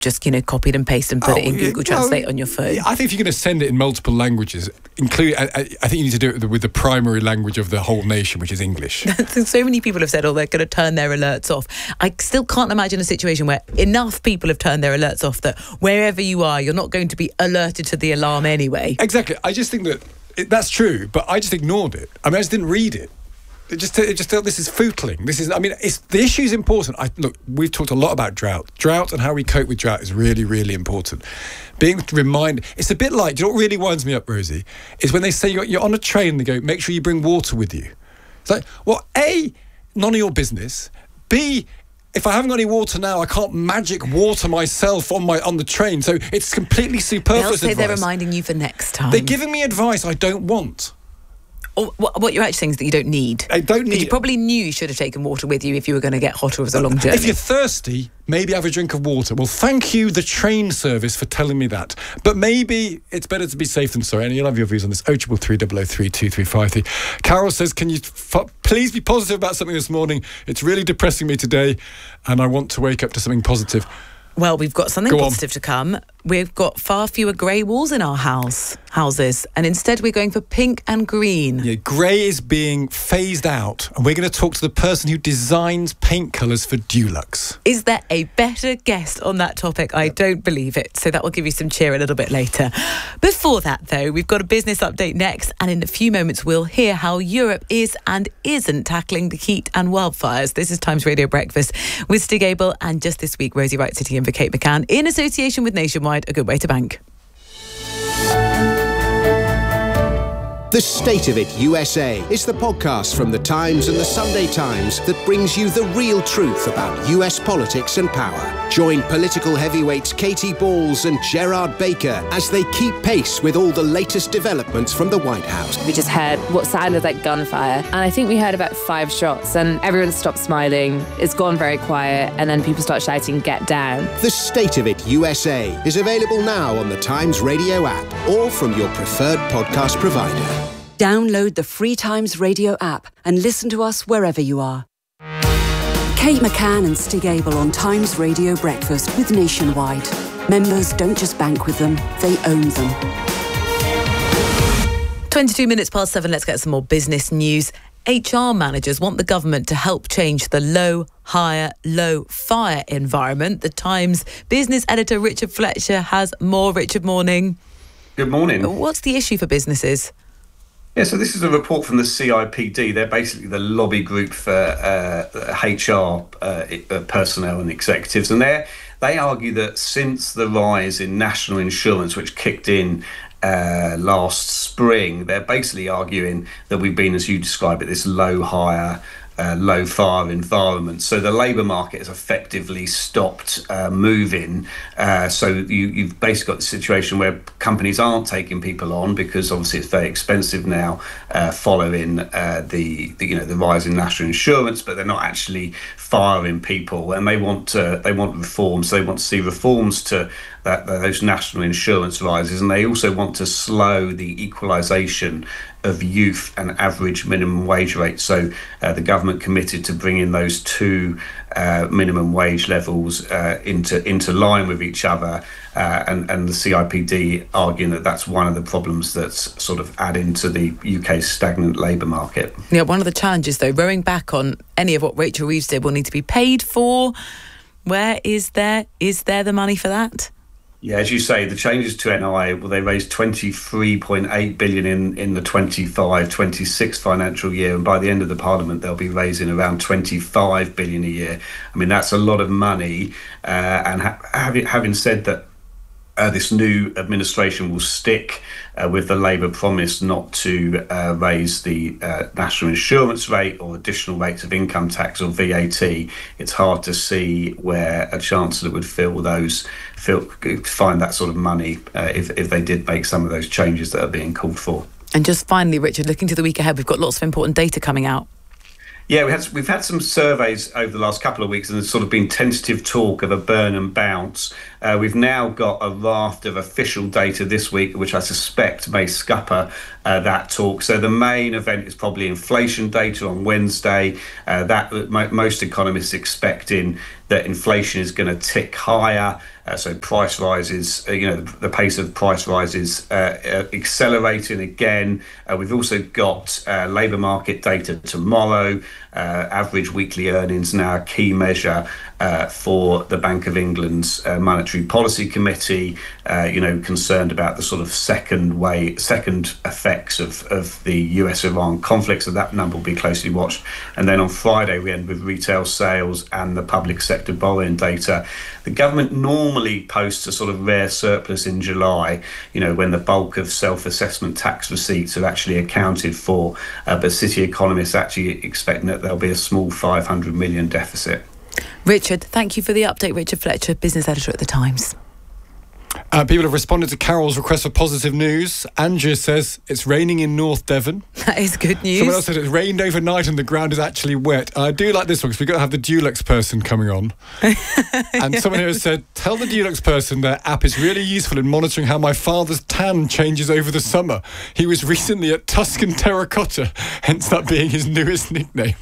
just, copied and pasted and put it in Google Translate on your phone? I think if you're going to send it in multiple languages, I think you need to do it with the primary language of the whole nation, which is English. So many people have said, they're going to turn their alerts off. I still can't imagine a situation where enough people have turned their alerts off that wherever you are, you're not going to be alerted to the alarm anyway. Exactly. I just think that's true, but I just ignored it. I just didn't read it. It just felt this is footling. The issue is important. Look, we've talked a lot about drought. Drought and how we cope with drought is really, really important. Being reminded, it's a bit like, do you know what really winds me up, Rosie? Is when they say you're on a train and they go, make sure you bring water with you. It's like, well, A, none of your business. B, if I haven't got any water now, I can't magic water myself on the train. So it's completely superfluous. They'll say advice. they're reminding you for next time. They're giving me advice I don't want. Or what you're actually saying is that you don't need. I don't need. You probably knew you should have taken water with you if you were going to get hot or it was a long journey. If you're thirsty, maybe have a drink of water. Well, thank you, the train service, for telling me that. But maybe it's better to be safe than sorry. And you'll have your views on this. 0333 003 Carol says, can you please be positive about something this morning? It's really depressing me today, and I want to wake up to something positive. Well, we've got something positive to come. We've got far fewer grey walls in our houses, and instead we're going for pink and green. Yeah, grey is being phased out, and we're going to talk to the person who designs paint colours for Dulux. Is there a better guest on that topic? I don't believe it, so that will give you some cheer a little bit later. Before that, though, we've got a business update next, and in a few moments we'll hear how Europe is and isn't tackling the heat and wildfires. This is Times Radio Breakfast with Stig Abel, and just this week, Rosie Wright sitting in for Kate McCann in association with Nationwide, a good way to bank. The State of It USA is the podcast from The Times and The Sunday Times that brings you the real truth about US politics and power. Join political heavyweights Katie Balls and Gerard Baker as they keep pace with all the latest developments from the White House. We just heard what sounded like gunfire, and I think we heard about 5 shots, and everyone stopped smiling. It's gone very quiet, and then people start shouting, "Get down." The State of It USA is available now on the Times Radio app or from your preferred podcast provider. Download the free Times Radio app and listen to us wherever you are. Kate McCann and Stig Abel on Times Radio Breakfast with Nationwide. Members don't just bank with them, they own them. 22 minutes past 7, let's get some more business news. HR managers want the government to help change the low, hire, low fire environment. The Times business editor Richard Fletcher has more. Richard, morning. Good morning. What's the issue for businesses? Yeah, so this is a report from the CIPD. They're basically the lobby group for HR personnel and executives. And they argue that since the rise in national insurance, which kicked in last spring, they're basically arguing that we've been, as you describe it, this low hire, low fire environment. So the labour market has effectively stopped moving. So you've basically got the situation where companies aren't taking people on because obviously it's very expensive now, following the rise in national insurance, but they're not actually firing people, and they want reforms. So they want to see reforms to those national insurance rises, and they also want to slow the equalisation of youth and average minimum wage rates. So the government committed to bringing those two minimum wage levels into line with each other, and the CIPD arguing that that's one of the problems that's sort of adding to the UK's stagnant labour market. Yeah, one of the challenges, though, rowing back on any of what Rachel Reeves did will need to be paid for. Where is there the money for that? Yeah, as you say, the changes to NI, they raised 23.8 billion in the 25-26 financial year, and by the end of the Parliament, they'll be raising around 25 billion a year. I mean, that's a lot of money. And having said that, this new administration will stick with the Labour promise not to raise the national insurance rate or additional rates of income tax or VAT. It's hard to see where a chancellor would find that sort of money if they did make some of those changes that are being called for. And just finally, Richard, looking to the week ahead, we've got lots of important data coming out. Yeah, we've had some surveys over the last couple of weeks, and there's sort of been tentative talk of a burn and bounce We've now got a raft of official data this week, which I suspect may scupper that talk. So the main event is probably inflation data on Wednesday. Most economists expecting that inflation is going to tick higher. So price rises, the pace of price rises accelerating again. We've also got labour market data tomorrow. Average weekly earnings now a key measure for the Bank of England's Monetary Policy Committee, concerned about the sort of second effects of the US-Iran conflict. So that number will be closely watched. And then on Friday, we end with retail sales and the public sector borrowing data. The government normally posts a sort of rare surplus in July, when the bulk of self-assessment tax receipts are actually accounted for. But City economists actually expecting that there'll be a small 500 million deficit. Richard, thank you for the update. Richard Fletcher, business editor at The Times. People have responded to Carol's request for positive news. Andrea says it's raining in North Devon. That is good news. Someone else said it's rained overnight and the ground is actually wet. I do like this one because we've got to have the Dulux person coming on. And someone here has said, tell the Dulux person their app is really useful in monitoring how my father's tan changes over the summer. He was recently at Tuscan Terracotta, hence that being his newest nickname.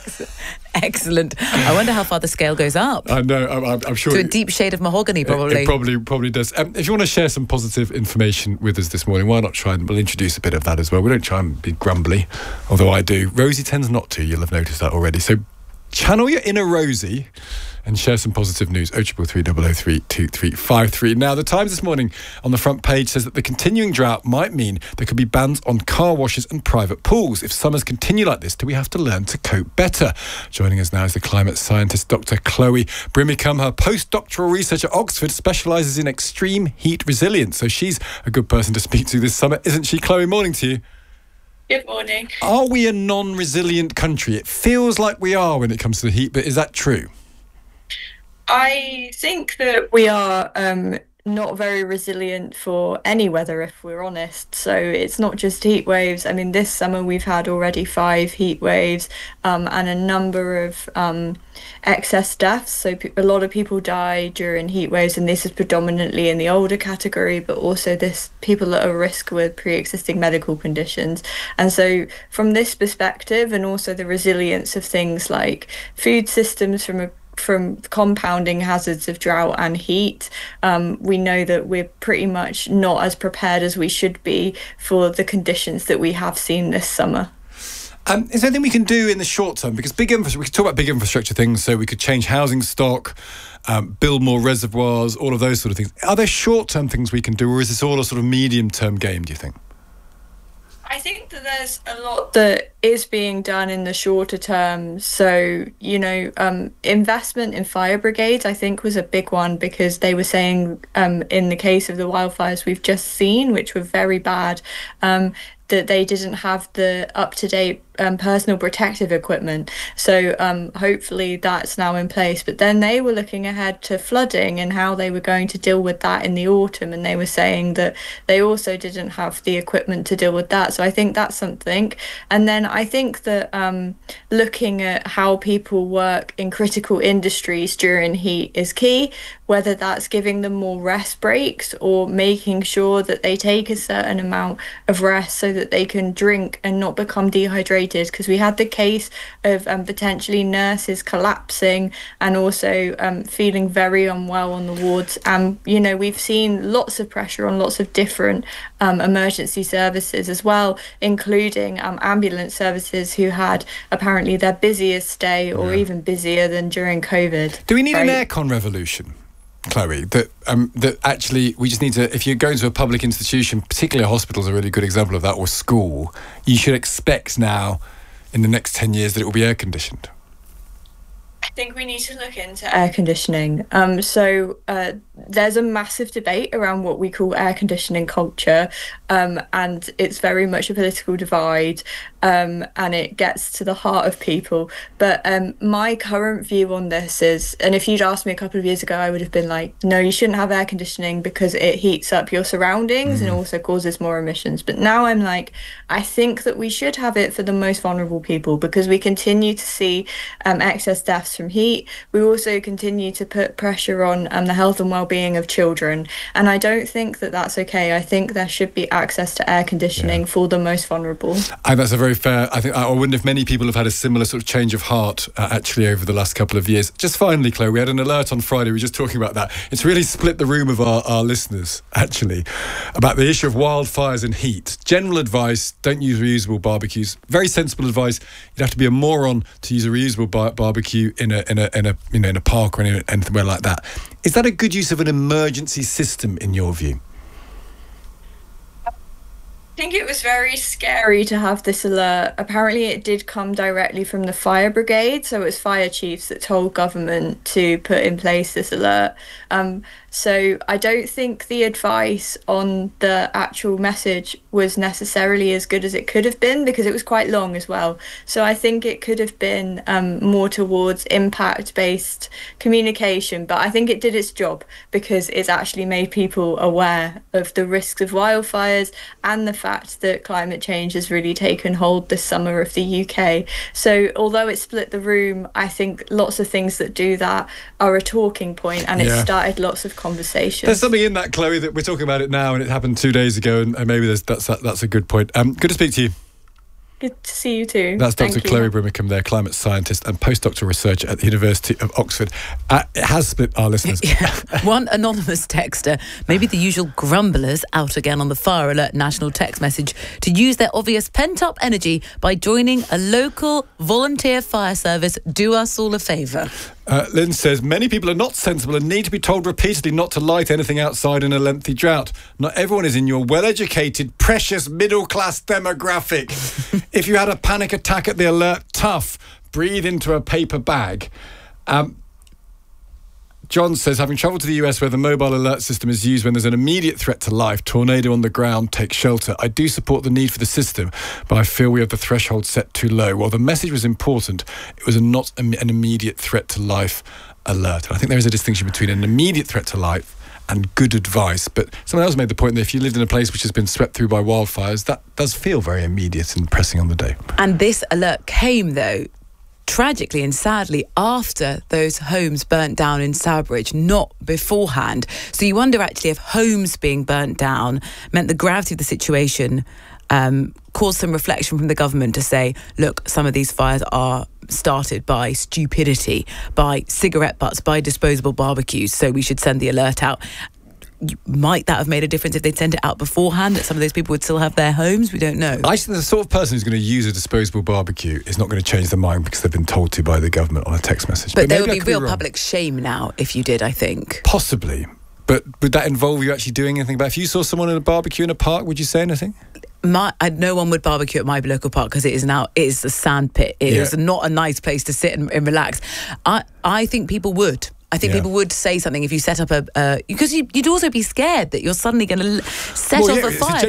Excellent. I wonder how far the scale goes up. I know, I'm sure. To a deep shade of mahogany, probably. It probably does. If you want to share some positive information with us this morning, why not try and we'll introduce a bit of that as well. We don't try and be grumbly, although I do. Rosie tends not to. You'll have noticed that already. So channel your inner Rosie and share some positive news. 0333 003 Now, The Times this morning on the front page says that the continuing drought might mean there could be bans on car washes and private pools. If summers continue like this, do we have to learn to cope better? Joining us now is the climate scientist, Dr. Chloe Brimicum. Her postdoctoral research at Oxford specialises in extreme heat resilience. So she's a good person to speak to this summer, isn't she? Chloe, morning to you. Good morning. Are we a non-resilient country? It feels like we are when it comes to the heat, but is that true? I think that we are not very resilient for any weather, if we're honest. So it's not just heat waves. I mean, this summer we've had already 5 heat waves and a number of excess deaths. So a lot of people die during heat waves, and this is predominantly in the older category, but also people that are at risk with pre-existing medical conditions. And so from this perspective, and also the resilience of things like food systems from compounding hazards of drought and heat, we know that we're pretty much not as prepared as we should be for the conditions that we have seen this summer. Is there anything we can do in the short term? Because we could talk about big infrastructure things, so we could change housing stock, build more reservoirs, all of those sort of things. Are there short-term things we can do, or is this all a sort of medium-term game, do you think? I think that there's a lot that is being done in the shorter term. So, investment in fire brigades, I think, was a big one, because they were saying in the case of the wildfires we've just seen, which were very bad, that they didn't have the up-to-date personal protective equipment. So hopefully that's now in place. But then they were looking ahead to flooding and how they were going to deal with that in the autumn. And they were saying that they also didn't have the equipment to deal with that. So I think that's something. And then I think that looking at how people work in critical industries during heat is key, whether that's giving them more rest breaks or making sure that they take a certain amount of rest so that they can drink and not become dehydrated, because we had the case of potentially nurses collapsing and also feeling very unwell on the wards. And we've seen lots of pressure on lots of different emergency services as well, including ambulance services, who had apparently their busiest day or even busier than during COVID. Do we need an aircon revolution, Chloe, that actually we just need to, if you're going to a public institution, particularly a hospital is a really good example of that, or school, you should expect now in the next 10 years that it will be air conditioned? I think we need to look into air conditioning. So there's a massive debate around what we call air conditioning culture, and it's very much a political divide, and it gets to the heart of people. But my current view on this is, and if you'd asked me a couple of years ago, I would have been like, no, you shouldn't have air conditioning because it heats up your surroundings and also causes more emissions. But now I'm like, I think that we should have it for the most vulnerable people, because we continue to see excess deaths deaths from heat. We also continue to put pressure on the health and well-being of children. And I don't think that that's okay. I think there should be access to air conditioning for the most vulnerable. And that's a very fair... I wonder if many people have had a similar sort of change of heart, actually, over the last couple of years. Just finally, Chloe, we had an alert on Friday. We were just talking about that. It's really split the room of our listeners, actually, about the issue of wildfires and heat. General advice, don't use reusable barbecues. Very sensible advice. You'd have to be a moron to use a reusable barbecue in a park or anywhere like that. Is that a good use of an emergency system in your view? I think it was very scary to have this alert. Apparently it did come directly from the fire brigade, so it was fire chiefs that told government to put in place this alert. So I don't think the advice on the actual message was necessarily as good as it could have been, because it was quite long as well. So I think it could have been more towards impact-based communication, but I think it did its job because it's actually made people aware of the risks of wildfires and the fact that climate change has really taken hold this summer of the UK. So although it split the room, I think lots of things that do that are a talking point, and it started lots of conversations. There's something in that, Chloe, that we're talking about it now, and it happened 2 days ago, and maybe that's a good point. Good to speak to you. Good to see you too. That's Dr. Chloe Brimacombe there, climate scientist and postdoctoral researcher at the University of Oxford. It has split our listeners. One anonymous texter, maybe the usual grumblers, out again on the fire alert national text message to use their obvious pent-up energy by joining a local volunteer fire service. Do us all a favour. Lynn says, many people are not sensible and need to be told repeatedly not to light anything outside in a lengthy drought. Not everyone is in your well-educated, precious middle-class demographic. If you had a panic attack at the alert, tough. Breathe into a paper bag. John says, having travelled to the US where the mobile alert system is used when there's an immediate threat to life, tornado on the ground, take shelter. I do support the need for the system, but I feel we have the threshold set too low. While the message was important, it was not an immediate threat to life alert. And I think there is a distinction between an immediate threat to life and good advice. But someone else made the point that if you lived in a place which has been swept through by wildfires, that does feel very immediate and pressing on the day. And this alert came, though, tragically and sadly after those homes burnt down in Stourbridge, not beforehand. So you wonder actually if homes being burnt down meant the gravity of the situation caused some reflection from the government to say, look, some of these fires are started by stupidity, by cigarette butts, by disposable barbecues, so we should send the alert out. Might that have made a difference if they'd sent it out beforehand, that some of those people would still have their homes? We don't know. I think the sort of person who's going to use a disposable barbecue is not going to change their mind because they've been told to by the government on a text message. But there would be real public shame now if you did, I think. Possibly. But would that involve you actually doing anything about it? If you saw someone in a barbecue in a park, would you say anything? No one would barbecue at my local park because it is a sand pit. It is not a nice place to sit and relax. I think people would. I think people would say something if you set up because you'd also be scared that you're suddenly going to set off a fire.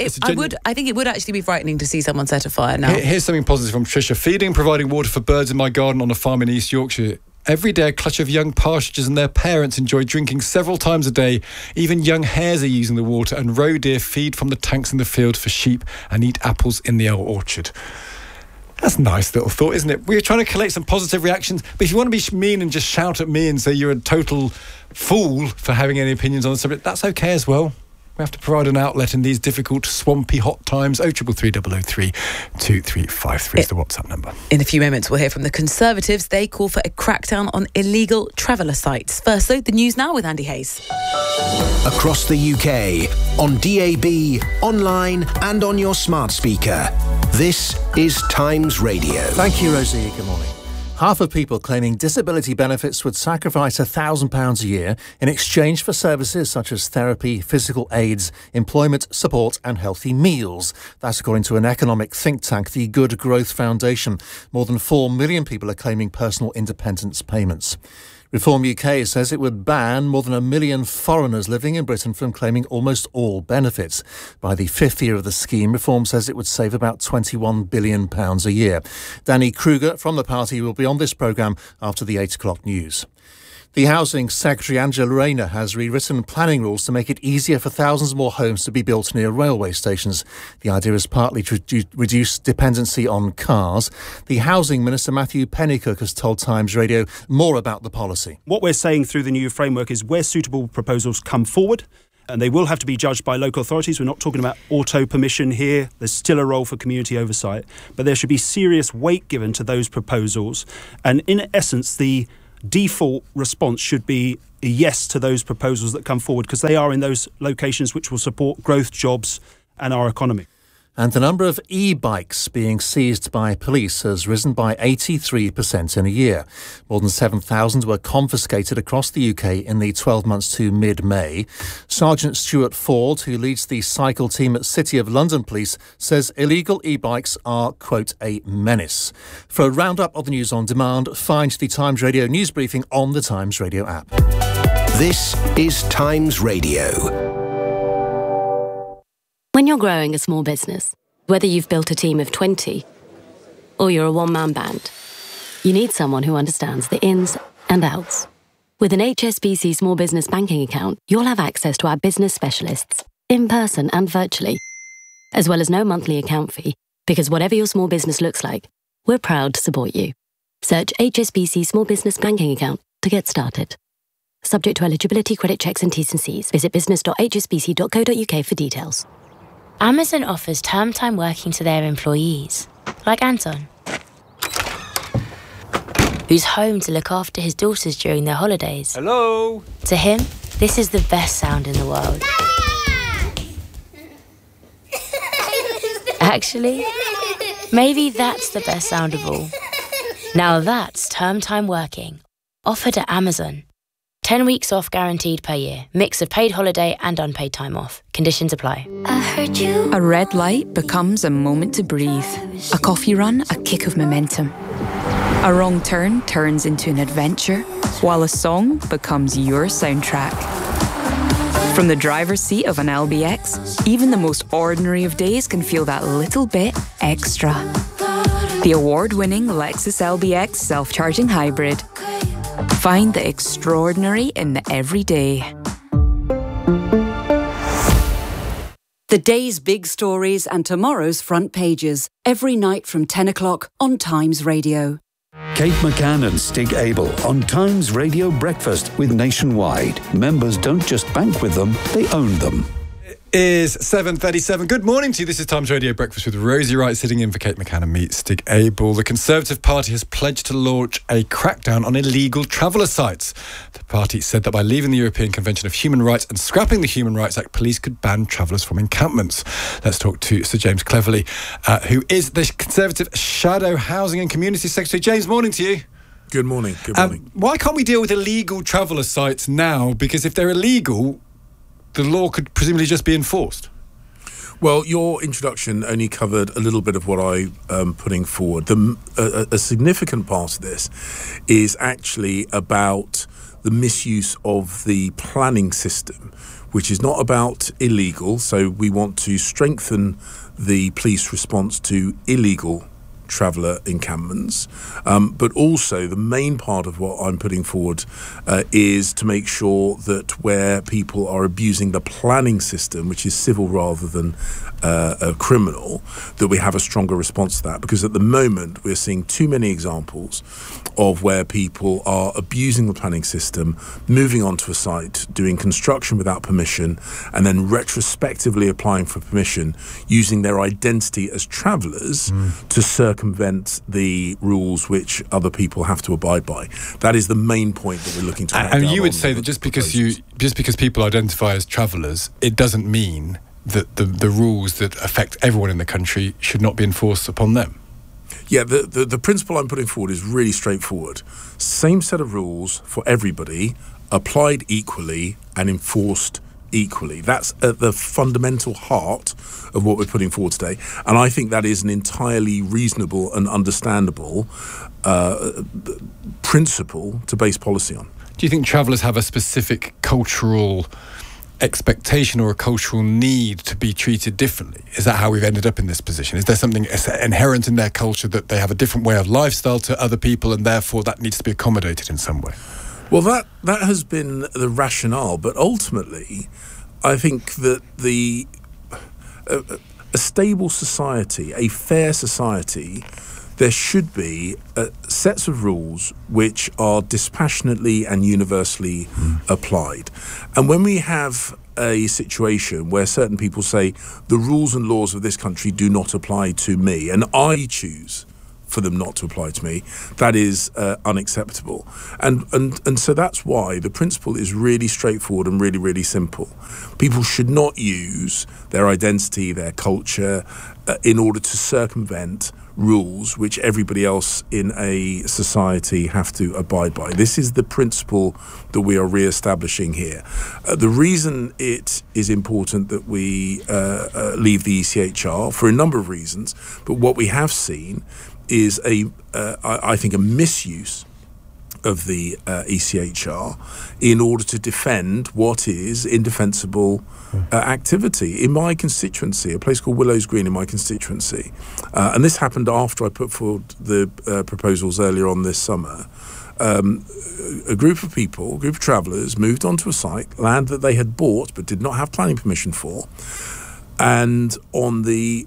I think it would actually be frightening to see someone set a fire now. Here's something positive from Tricia. Feeding and providing water for birds in my garden on a farm in East Yorkshire. Every day, a clutch of young partridges and their parents enjoy drinking several times a day. Even young hares are using the water, and roe deer feed from the tanks in the field for sheep and eat apples in the orchard. That's a nice little thought, isn't it? We're trying to collect some positive reactions, but if you want to be mean and just shout at me and say you're a total fool for having any opinions on the subject, that's okay as well. We have to provide an outlet in these difficult, swampy, hot times. 0333 003 2353 is the WhatsApp number. In a few moments, we'll hear from the Conservatives. They call for a crackdown on illegal traveller sites. First, though, the news now with Andy Hayes. Across the UK, on DAB, online and on your smart speaker. This is Times Radio. Thank you, Rosie. Good morning. Half of people claiming disability benefits would sacrifice £1,000 a year in exchange for services such as therapy, physical aids, employment support and healthy meals. That's according to an economic think tank, the Good Growth Foundation. More than 4 million people are claiming personal independence payments. Reform UK says it would ban more than 1 million foreigners living in Britain from claiming almost all benefits. By the 5th year of the scheme, Reform says it would save about £21 billion a year. Danny Kruger from the party will be on this programme after the 8 o'clock news. The Housing Secretary Angela Rayner has rewritten planning rules to make it easier for thousands more homes to be built near railway stations. The idea is partly to reduce dependency on cars. The Housing Minister Matthew Pennycook has told Times Radio more about the policy. What we're saying through the new framework is where suitable proposals come forward, and they will have to be judged by local authorities. We're not talking about auto permission here. There's still a role for community oversight, but there should be serious weight given to those proposals. And in essence, the default response should be a yes to those proposals that come forward, because they are in those locations which will support growth, jobs and our economy. And the number of e-bikes being seized by police has risen by 83% in a year. More than 7,000 were confiscated across the UK in the 12 months to mid-May. Sergeant Stuart Ford, who leads the cycle team at City of London Police, says illegal e-bikes are, quote, a menace. For a roundup of the news on demand, find the Times Radio news briefing on the Times Radio app. This is Times Radio. When you're growing a small business, whether you've built a team of 20 or you're a one-man band, you need someone who understands the ins and outs. With an HSBC Small Business Banking account, you'll have access to our business specialists, in person and virtually, as well as no monthly account fee, because whatever your small business looks like, we're proud to support you. Search HSBC Small Business Banking account to get started. Subject to eligibility, credit checks and T's and C's. Visit business.hsbc.co.uk for details. Amazon offers term time working to their employees, like Anton, who's home to look after his daughters during their holidays. Hello? To him, this is the best sound in the world. Actually, maybe that's the best sound of all. Now that's term time working, offered at Amazon. 10 weeks off guaranteed per year. Mix of paid holiday and unpaid time off. Conditions apply. I heard you. A red light becomes a moment to breathe. A coffee run, a kick of momentum. A wrong turn turns into an adventure, while a song becomes your soundtrack. From the driver's seat of an LBX, even the most ordinary of days can feel that little bit extra. The award-winning Lexus LBX self-charging hybrid. Find the extraordinary in the everyday. The day's big stories and tomorrow's front pages. Every night from 10 o'clock on Times Radio. Kate McCann and Stig Abel on Times Radio Breakfast with Nationwide. Members don't just bank with them, they own them. Is 7:37. Good morning to you. This is Times Radio Breakfast with Rosie Wright sitting in for Kate McCann and me, Stig Abel. The Conservative Party has pledged to launch a crackdown on illegal traveller sites. The party said that by leaving the European Convention of Human Rights and scrapping the Human Rights Act, police could ban travellers from encampments. Let's talk to Sir James Cleverly, who is the Conservative Shadow Housing and Community Secretary. James, morning to you. Good morning. Good morning. Why can't we deal with illegal traveller sites now? Because if they're illegal, the law could presumably just be enforced. Well, your introduction only covered a little bit of what I'm putting forward. A significant part of this is actually about the misuse of the planning system, which is not about illegal. So we want to strengthen the police response to illegal traveller encampments, but also the main part of what I'm putting forward is to make sure that where people are abusing the planning system, which is civil rather than criminal, that we have a stronger response to that. Because at the moment we're seeing too many examples of where people are abusing the planning system, moving onto a site, doing construction without permission, and then retrospectively applying for permission using their identity as travellers to circumvent the rules which other people have to abide by. That is the main point that we're looking to make. And you would say that just because people identify as travellers, it doesn't mean that the rules that affect everyone in the country should not be enforced upon them. Yeah, the principle I'm putting forward is really straightforward. Same set of rules for everybody, applied equally and enforced equally. That's at the fundamental heart of what we're putting forward today. And I think that is an entirely reasonable and understandable principle to base policy on. Do you think travellers have a specific cultural expectation or a cultural need to be treated differently? Is that how we've ended up in this position? Is there something inherent in their culture that they have a different way of lifestyle to other people and therefore that needs to be accommodated in some way? Well, that has been the rationale, but ultimately, I think that a stable society, a fair society, there should be sets of rules which are dispassionately and universally applied. And when we have a situation where certain people say the rules and laws of this country do not apply to me, and I choose for them not to apply to me, that is unacceptable. And so that's why the principle is really straightforward and really, really simple. People should not use their identity, their culture, in order to circumvent rules which everybody else in a society have to abide by. This is the principle that we are re-establishing here. The reason it is important that we leave the ECHR, for a number of reasons, but what we have seen is I think a misuse of the ECHR in order to defend what is indefensible activity. In my constituency, a place called Willows Green in my constituency, and this happened after I put forward the proposals earlier on this summer, a group of people, a group of travellers moved onto a site, land that they had bought but did not have planning permission for, and on the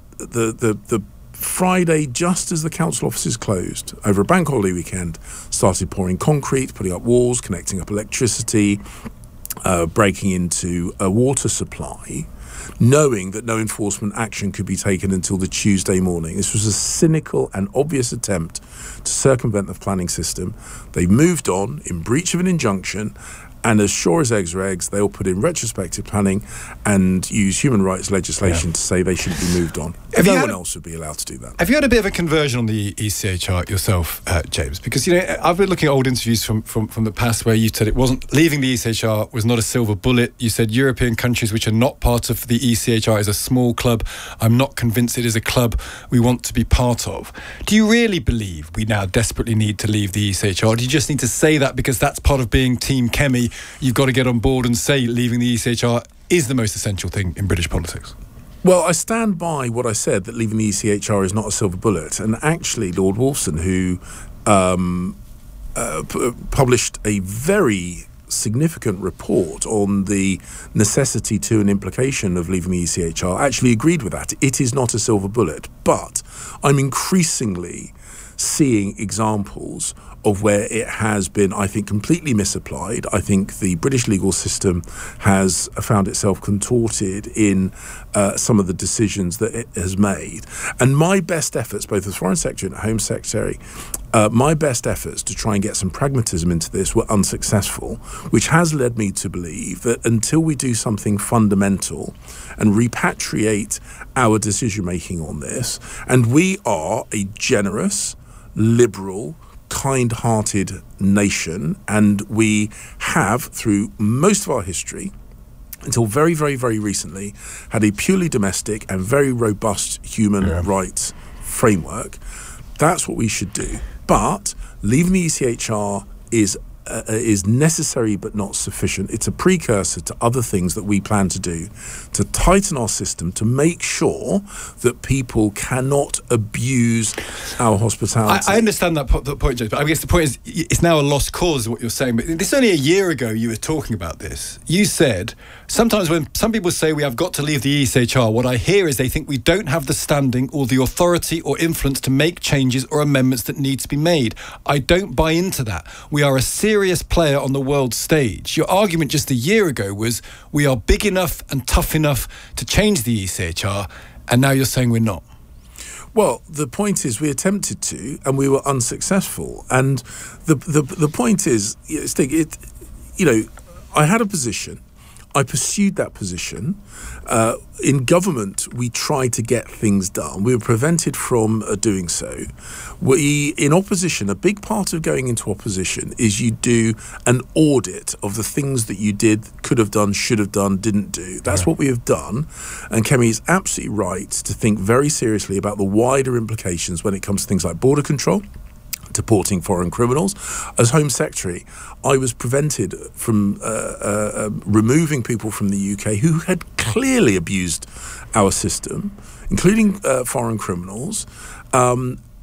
Friday, just as the council offices closed, over a bank holiday weekend, started pouring concrete, putting up walls, connecting up electricity, breaking into a water supply, knowing that no enforcement action could be taken until the Tuesday morning. This was a cynical and obvious attempt to circumvent the planning system. They moved on in breach of an injunction, and as sure as eggs are eggs, they'll put in retrospective planning and use human rights legislation to say they shouldn't be moved on. No one else would be allowed to do that. Have you had a bit of a conversion on the ECHR yourself, James? Because, you know, I've been looking at old interviews from the past where you said it wasn't, leaving the ECHR was not a silver bullet. You said European countries which are not part of the ECHR is a small club. I'm not convinced it is a club we want to be part of. Do you really believe we now desperately need to leave the ECHR? Or do you just need to say that because that's part of being Team Kemi? You've got to get on board and say leaving the ECHR is the most essential thing in British politics. Well, I stand by what I said, that leaving the ECHR is not a silver bullet. And actually, Lord Wolfson, who published a very significant report on the necessity to and implication of leaving the ECHR, actually agreed with that. It is not a silver bullet. But I'm increasingly seeing examples of where it has been, I think, completely misapplied. I think the British legal system has found itself contorted in some of the decisions that it has made. And my best efforts, both as Foreign Secretary and Home Secretary, my best efforts to try and get some pragmatism into this were unsuccessful, which has led me to believe that until we do something fundamental and repatriate our decision-making on this, and we are a generous, liberal, kind-hearted nation, and we have, through most of our history, until very, very, very recently, had a purely domestic and very robust human rights framework. That's what we should do. But leaving the ECHR is necessary but not sufficient. It's a precursor to other things that we plan to do to tighten our system, to make sure that people cannot abuse our hospitality. I understand that point, James, but I guess the point is it's now a lost cause, is what you're saying. But this only a year ago you were talking about this. You said, sometimes when some people say we have got to leave the ECHR, what I hear is they think we don't have the standing or the authority or influence to make changes or amendments that need to be made. I don't buy into that. We are a serious player on the world stage. Your argument just a year ago was we are big enough and tough enough to change the ECHR, and now you're saying we're not. Well, the point is we attempted to, and we were unsuccessful. And the point is, Stig, I had a position. I pursued that position. In government, we tried to get things done. We were prevented from doing so. In opposition, a big part of going into opposition is you do an audit of the things that you did, could have done, should have done, didn't do. That's what we have done. And Kemi is absolutely right to think very seriously about the wider implications when it comes to things like border control, deporting foreign criminals. As Home Secretary, I was prevented from removing people from the UK who had clearly abused our system, including foreign criminals.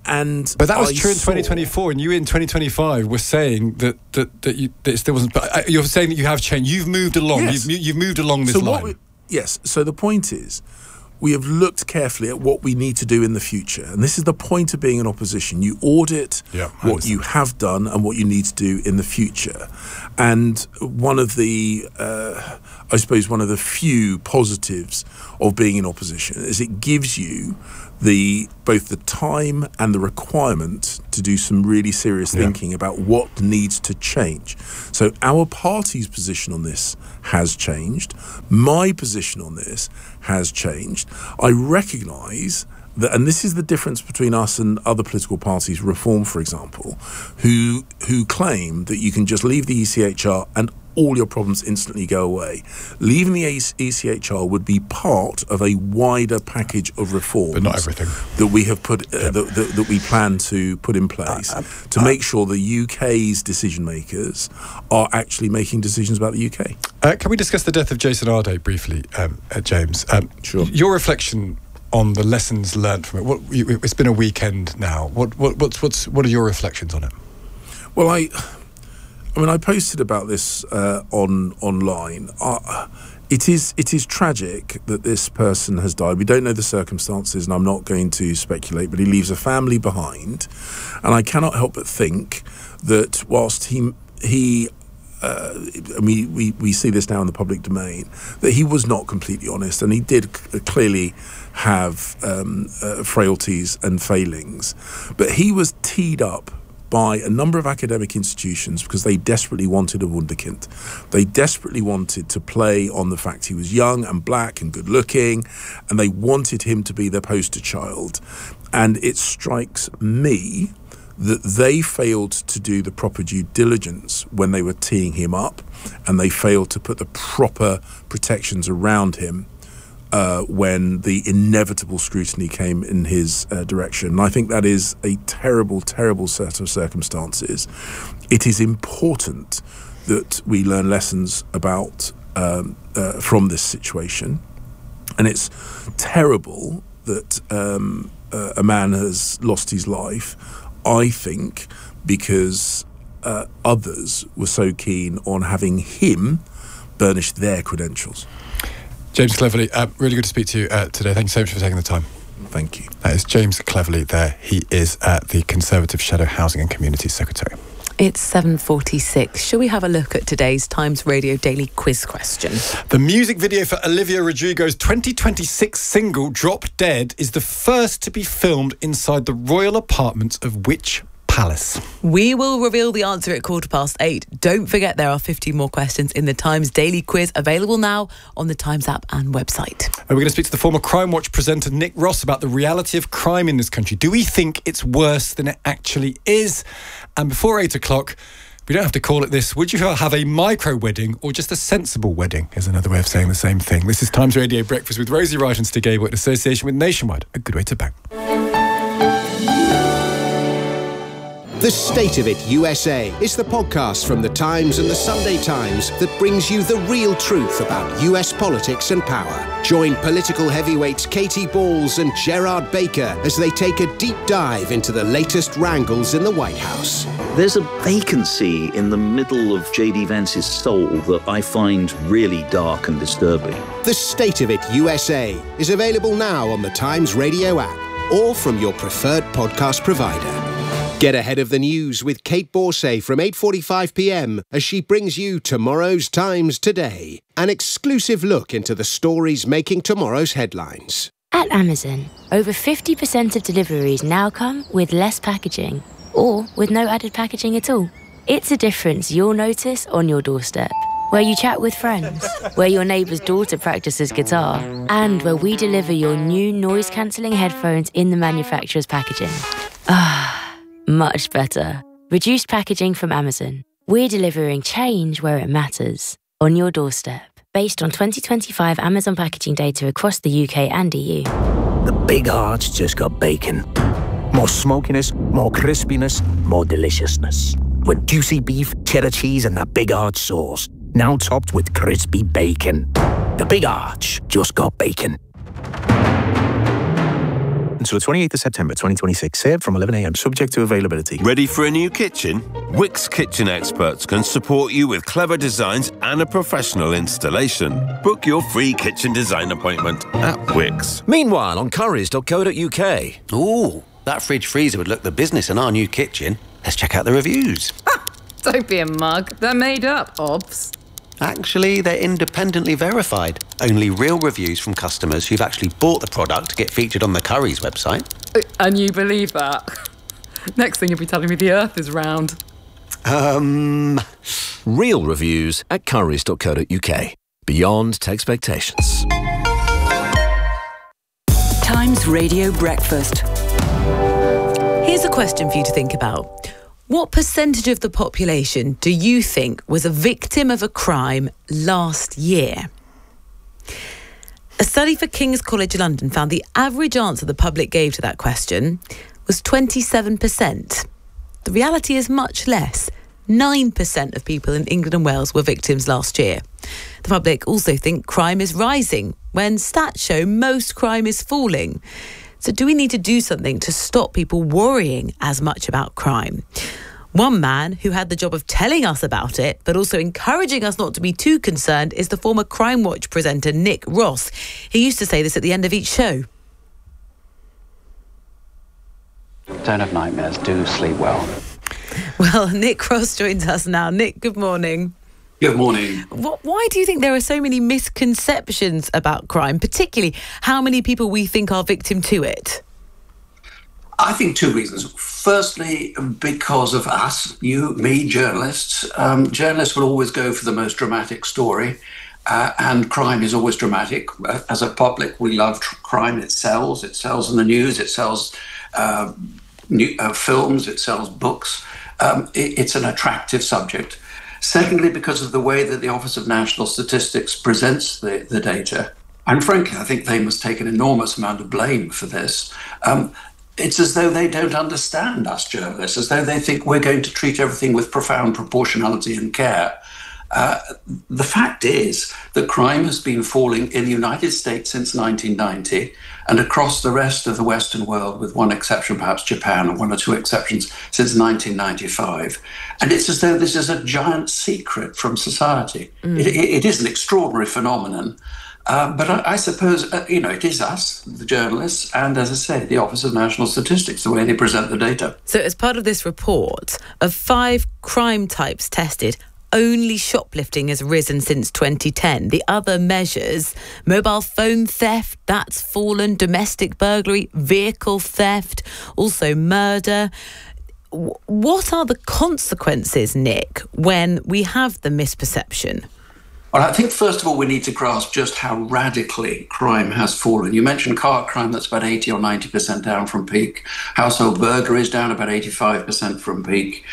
But that was true in 2024, and you in 2025 were saying that it still wasn't. But you're saying that you have changed. You've moved along. Yes. You've moved along this line. Yes. So the point is, we have looked carefully at what we need to do in the future, and this is the point of being in opposition. You audit what you have done and what you need to do in the future. And one of the, I suppose, one of the few positives of being in opposition is it gives you both the time and the requirement to do some really serious thinking about what needs to change. So our party's position on this has changed. My position on this has changed. I recognise that, and this is the difference between us and other political parties, Reform, for example, who claim that you can just leave the ECHR and all your problems instantly go away. Leaving the ECHR would be part of a wider package of reforms, but not everything, that we have put that we plan to put in place to make sure the UK's decision makers are actually making decisions about the UK. Can we discuss the death of Jason Arde briefly, James? Sure. Your reflection on the lessons learned from it. It's been a weekend now. What are your reflections on it? Well, I mean, I posted about this online. It is tragic that this person has died. We don't know the circumstances, and I'm not going to speculate, but he leaves a family behind. And I cannot help but think that whilst we see this now in the public domain, that he was not completely honest, and he did clearly have frailties and failings. But he was teed up by a number of academic institutions because they desperately wanted a wunderkind. They desperately wanted to play on the fact he was young and black and good looking, and they wanted him to be their poster child. And it strikes me that they failed to do the proper due diligence when they were teeing him up, and they failed to put the proper protections around him when the inevitable scrutiny came in his direction. And I think that is a terrible, terrible set of circumstances. It is important that we learn lessons about from this situation. And it's terrible that a man has lost his life, I think, because others were so keen on having him burnish their credentials. James Cleverly, really good to speak to you today. Thank you so much for taking the time. Thank you. That is James Cleverly there. He is the Conservative Shadow Housing and Communities Secretary. It's 7:46. Shall we have a look at today's Times Radio Daily Quiz question? The music video for Olivia Rodrigo's 2026 single, Drop Dead, is the first to be filmed inside the royal apartments of which palace? We will reveal the answer at 8:15. Don't forget there are 50 more questions in the Times Daily Quiz, available now on the Times app and website. And we're going to speak to the former Crime Watch presenter Nick Ross about the reality of crime in this country. Do we think it's worse than it actually is? And before 8 o'clock, we don't have to call it this. Would you have a micro wedding or just a sensible wedding? Is another way of saying the same thing. This is Times Radio Breakfast with Rosie Wright and Stig Abel in association with Nationwide. A good way to bang. The State of It USA is the podcast from The Times and The Sunday Times that brings you the real truth about US politics and power. Join political heavyweights Katie Balls and Gerard Baker as they take a deep dive into the latest wrangles in the White House. There's a vacancy in the middle of J.D. Vance's soul that I find really dark and disturbing. The State of It USA is available now on the Times Radio app or from your preferred podcast provider. Get ahead of the news with Kate Borsay from 8:45pm as she brings you tomorrow's Times Today, an exclusive look into the stories making tomorrow's headlines. At Amazon, over 50% of deliveries now come with less packaging or with no added packaging at all. It's a difference you'll notice on your doorstep, where you chat with friends, where your neighbour's daughter practices guitar, and where we deliver your new noise-cancelling headphones in the manufacturer's packaging. Much better. Reduced packaging from Amazon. We're delivering change where it matters, on your doorstep. Based on 2025 Amazon packaging data across the UK and EU. The Big Arch just got bacon. More smokiness, more crispiness, more deliciousness. With juicy beef, cheddar cheese and the Big Arch sauce. Now topped with crispy bacon. The Big Arch just got bacon. until the 28th of September 2026. Served from 11 a.m. subject to availability. Ready for a new kitchen? Wickes Kitchen Experts can support you with clever designs and a professional installation. Book your free kitchen design appointment at Wickes. Meanwhile, on currys.co.uk. Ooh, that fridge freezer would look the business in our new kitchen. Let's check out the reviews. Don't be a mug. They're made up, Obs. Actually, they're independently verified. Only real reviews from customers who've actually bought the product get featured on the Currys website. And you believe that? Next thing you'll be telling me the Earth is round. Real reviews at currys.co.uk. Beyond expectations. Times Radio Breakfast. Here's a question for you to think about. What percentage of the population do you think was a victim of a crime last year? A study for King's College London found the average answer the public gave to that question was 27%. The reality is much less. 9% of people in England and Wales were victims last year. The public also think crime is rising, when stats show most crime is falling. So do we need to do something to stop people worrying as much about crime? One man who had the job of telling us about it, but also encouraging us not to be too concerned, is the former Crime Watch presenter Nick Ross. He used to say this at the end of each show. Don't have nightmares, do sleep well. Well, Nick Ross joins us now. Nick, good morning. Good morning. Why do you think there are so many misconceptions about crime, particularly how many people we think are victim to it? I think two reasons. Firstly, because of us, you, me, journalists. Journalists will always go for the most dramatic story, and crime is always dramatic. As a public, we love crime. It sells. It sells in the news. It sells films. It sells books. It's an attractive subject. Secondly, because of the way that the Office of National Statistics presents the data, and frankly, I think they must take an enormous amount of blame for this. It's as though they don't understand us journalists, as though they think we're going to treat everything with profound proportionality and care. The fact is that crime has been falling in the United States since 1990 and across the rest of the Western world, with one exception, perhaps Japan, or one or two exceptions, since 1995. And it's as though this is a giant secret from society. It is an extraordinary phenomenon. But I suppose, it is us, the journalists, and, as I say, the Office of National Statistics, the way they present the data. So as part of this report, of 5 crime types tested, only shoplifting has risen since 2010. The other measures, mobile phone theft, that's fallen, domestic burglary, vehicle theft, also murder. What are the consequences, Nick, when we have the misperception? Well, I think, first of all, we need to grasp just how radically crime has fallen. You mentioned car crime, that's about 80 or 90% down from peak. Household burglary is down about 85% from peak.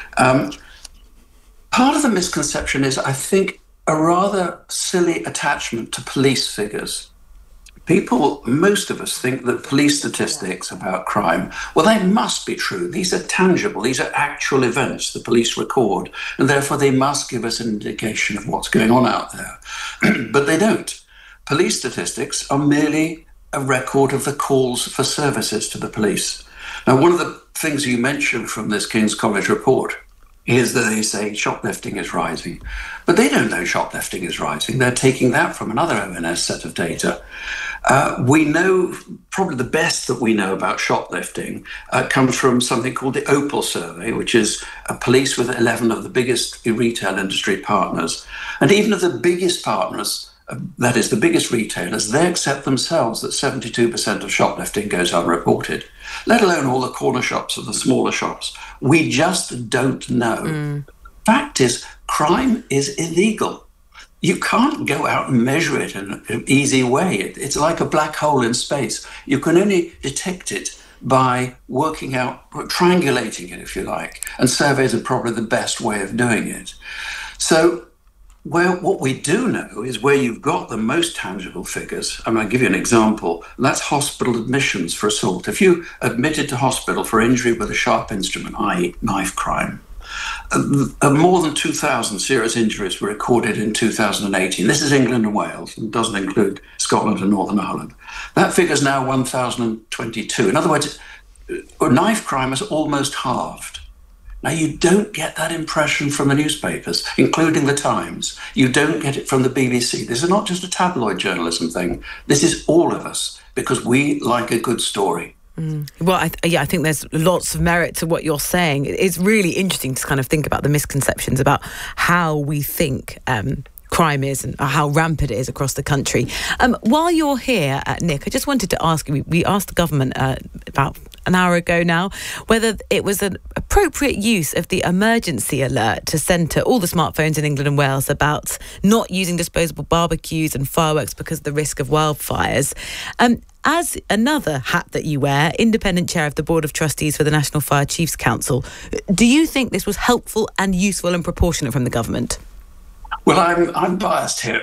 Part of the misconception is, I think, a rather silly attachment to police figures. Most of us think that police statistics about crime, well, they must be true. These are tangible. These are actual events the police record, and therefore they must give us an indication of what's going on out there. But they don't. Police statistics are merely a record of the calls for services to the police. Now, one of the things you mentioned from this King's College report is that they say shoplifting is rising. But they don't know shoplifting is rising. They're taking that from another ONS set of data. We know, probably the best that we know about shoplifting comes from something called the Opal Survey, which is a police with 11 of the biggest retail industry partners. And even of the biggest partners, that is, the biggest retailers, they accept themselves that 72% of shoplifting goes unreported, let alone all the corner shops or the smaller shops. We just don't know. Fact is, crime is illegal. You can't go out and measure it in an easy way. It's like a black hole in space. You can only detect it by working out, triangulating it, if you like. And surveys are probably the best way of doing it. So what we do know is where you've got the most tangible figures. I'm going to give you an example. That's hospital admissions for assault. If you admitted to hospital for injury with a sharp instrument, i.e. knife crime, More than 2,000 serious injuries were recorded in 2018. This is England and Wales, and doesn't include Scotland and Northern Ireland. That figure is now 1,022. In other words, knife crime has almost halved. Now, you don't get that impression from the newspapers, including the Times. You don't get it from the BBC. This is not just a tabloid journalism thing. This is all of us, because we like a good story. Well, I think there's lots of merit to what you're saying. It's really interesting to kind of think about the misconceptions about how we think crime is and how rampant it is across the country. While you're here, Nick, I just wanted to ask you, we asked the government about an hour ago now whether it was an appropriate use of the emergency alert to send to all the smartphones in England and Wales about not using disposable barbecues and fireworks because of the risk of wildfires. As another hat that you wear, independent chair of the Board of Trustees for the National Fire Chiefs Council, do you think this was helpful and useful and proportionate from the government? Well, I'm biased here.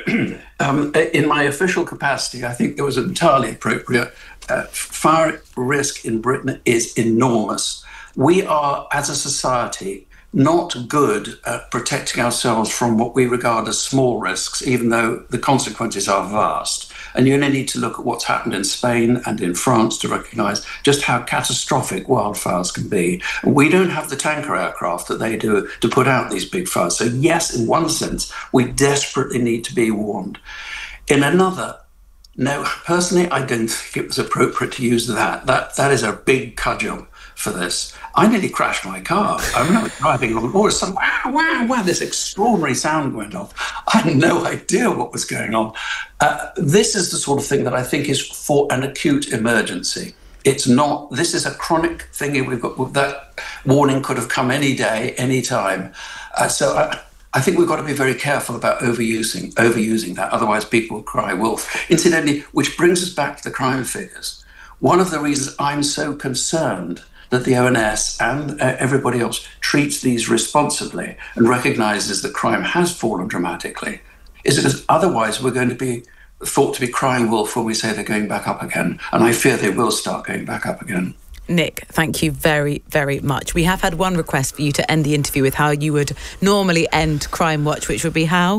In my official capacity, I think it was entirely appropriate. Fire risk in Britain is enormous. We are, as a society, not good at protecting ourselves from what we regard as small risks, even though the consequences are vast. And you only need to look at what's happened in Spain and in France to recognise just how catastrophic wildfires can be. We don't have the tanker aircraft that they do to put out these big fires. So yes, in one sense, we desperately need to be warned. In another, no, personally, I don't think it was appropriate to use that. That is a big cudgel for this. I nearly crashed my car. I remember driving along, all of a sudden, wow, this extraordinary sound went off. I had no idea what was going on. This is the sort of thing that I think is for an acute emergency. It's not, this is a chronic thing we've got. That warning could have come any day, any time. So I think we've got to be very careful about overusing that. Otherwise, people will cry wolf. Incidentally, which brings us back to the crime figures. One of the reasons I'm so concerned that the ONS and everybody else treats these responsibly and recognises that crime has fallen dramatically is because otherwise we're going to be thought to be crying wolf when we say they're going back up again. And I fear they will start going back up again. Nick, thank you very, very much. We have had one request for you to end the interview with how you would normally end Crime Watch, which would be how?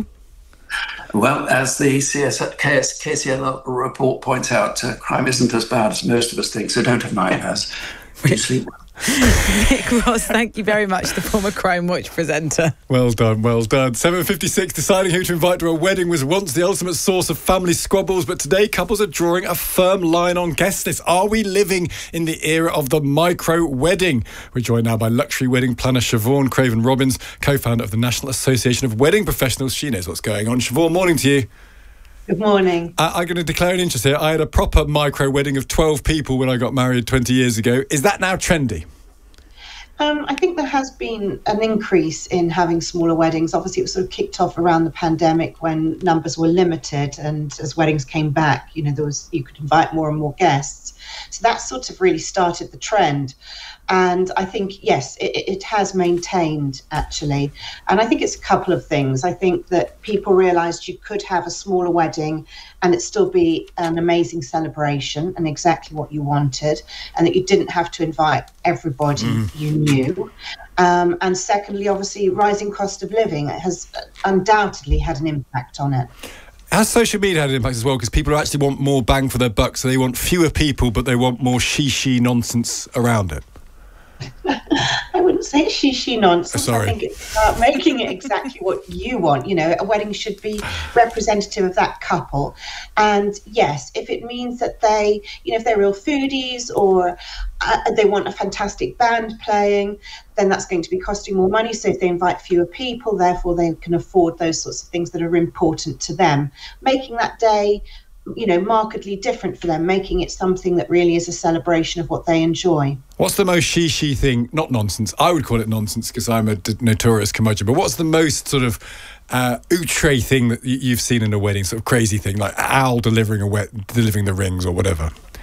Well, as the KCL report points out, crime isn't as bad as most of us think, so don't have nightmares. Sleep well. Nick Ross, thank you very much, the former Crime Watch presenter. Well done, well done. 7:56, deciding who to invite to a wedding was once the ultimate source of family squabbles, but today couples are drawing a firm line on guest lists. Are we living in the era of the micro-wedding? We're joined now by luxury wedding planner Siobhan Craven-Robbins, co-founder of the National Association of Wedding Professionals. She knows what's going on. Siobhan, morning to you. Good morning. I'm going to declare an interest here. I had a proper micro-wedding of 12 people when I got married 20 years ago. Is that now trendy? I think there has been an increase in having smaller weddings. Obviously, it was sort of kicked off around the pandemic when numbers were limited, and as weddings came back, you could invite more and more guests. So that sort of really started the trend. And I think, yes, it has maintained, actually. And I think it's a couple of things. I think that people realised you could have a smaller wedding and it still be an amazing celebration and exactly what you wanted, and that you didn't have to invite everybody you knew. And secondly, obviously, rising cost of living has undoubtedly had an impact on it. Has social media had an impact as well? Because people actually want more bang for their buck, so they want fewer people, but they want more she nonsense around it. I wouldn't say she nonsense. Sorry. I think it's about making it exactly what you want. A wedding should be representative of that couple. And yes, if it means that they, if they're real foodies or they want a fantastic band playing, then that's going to be costing more money. So if they invite fewer people, therefore they can afford those sorts of things that are important to them. Making that day, markedly different for them, making it something that really is a celebration of what they enjoy. What's the most she thing? Not nonsense. I would call it nonsense because I'm a notorious curmudgeon. But what's the most sort of outre thing that you've seen in a wedding? Sort of crazy thing, like Al delivering the rings or whatever.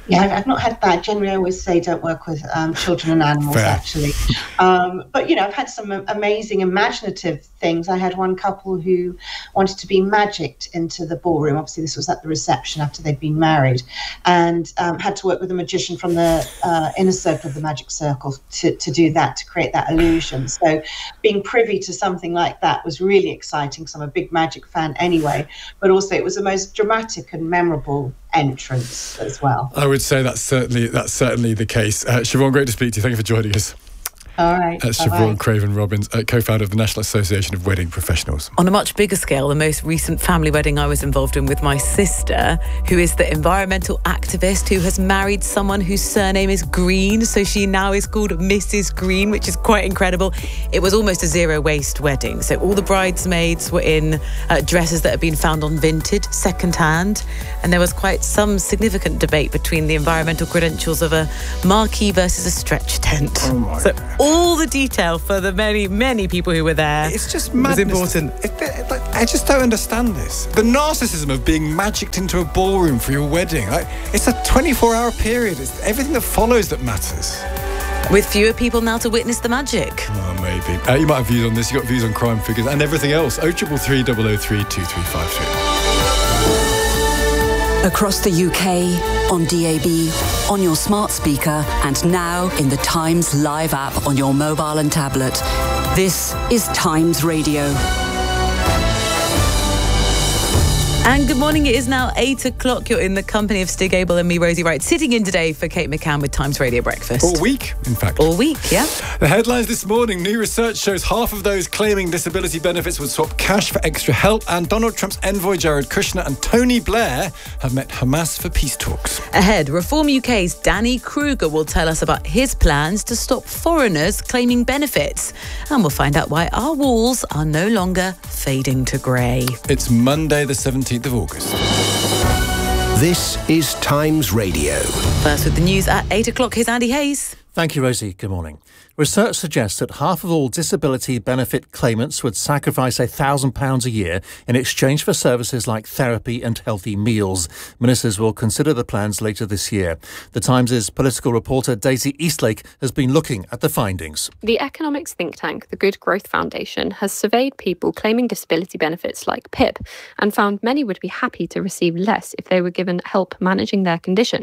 Yeah, I've not had that. Generally, I always say don't work with children and animals, actually. But, you know, I've had some amazing imaginative things. I had one couple who wanted to be magicked into the ballroom. Obviously, this was at the reception after they'd been married, and had to work with a magician from the inner circle of the magic circle to do that, to create that illusion. So being privy to something like that was really exciting, because I'm a big magic fan anyway, but also it was the most dramatic and memorable entrance as well. I would say that's certainly the case. Siobhan, great to speak to you. Thank you for joining us. All right. That's Siobhan Craven-Robbins, co-founder of the National Association of Wedding Professionals. On a much bigger scale, the most recent family wedding I was involved in with my sister, who is the environmental activist who has married someone whose surname is Green, so she now is called Mrs. Green, which is quite incredible. It was almost a zero-waste wedding, so all the bridesmaids were in dresses that had been found on Vinted, second-hand, and there was quite some significant debate between the environmental credentials of a marquee versus a stretch tent. Oh my so all the detail for the many, many people who were there. It's just madness. Was important. I just don't understand this. The narcissism of being magicked into a ballroom for your wedding. It's a 24-hour period. It's everything that follows that matters. With fewer people now to witness the magic. Oh, maybe. You might have views on this. You've got views on crime figures and everything else. 0333 003 2353. Across the UK, on DAB, on your smart speaker, and now in the Times Live app on your mobile and tablet. This is Times Radio. And good morning, it is now 8 o'clock. You're in the company of Stig Abel and me, Rosie Wright, sitting in today for Kate McCann with Times Radio Breakfast. All week, in fact. All week, yeah. The headlines this morning: new research shows half of those claiming disability benefits would swap cash for extra help, and Donald Trump's envoy Jared Kushner and Tony Blair have met Hamas for peace talks. Ahead, Reform UK's Danny Kruger will tell us about his plans to stop foreigners claiming benefits. And we'll find out why our walls are no longer fading to grey. It's Monday the 17th of August. This is Times Radio. First with the news at 8 o'clock, here's Andy Hayes. Thank you, Rosie. Good morning. Research suggests that half of all disability benefit claimants would sacrifice £1,000 a year in exchange for services like therapy and healthy meals. Ministers will consider the plans later this year. The Times' political reporter Daisy Eastlake has been looking at the findings. The economics think tank, the Good Growth Foundation, has surveyed people claiming disability benefits like PIP and found many would be happy to receive less if they were given help managing their condition.